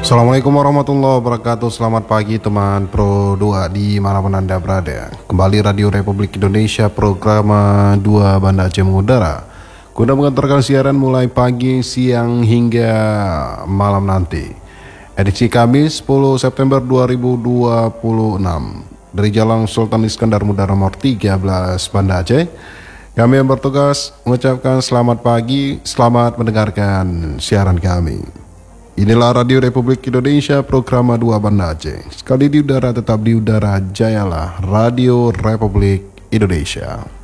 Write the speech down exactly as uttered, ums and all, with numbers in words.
Assalamualaikum warahmatullahi wabarakatuh. Selamat pagi teman Pro dua dimanapun Anda berada. Kembali Radio Republik Indonesia program dua Banda Aceh mengudara, guna mengantarkan siaran mulai pagi, siang hingga malam nanti. Edisi Kamis sepuluh September dua ribu dua puluh enam dari Jalan Sultan Iskandar Muda nomor tiga belas Banda Aceh. Kami yang bertugas mengucapkan selamat pagi, selamat mendengarkan siaran kami. Inilah Radio Republik Indonesia program dua Banda Aceh. Sekali di udara tetap di udara, jayalah Radio Republik Indonesia.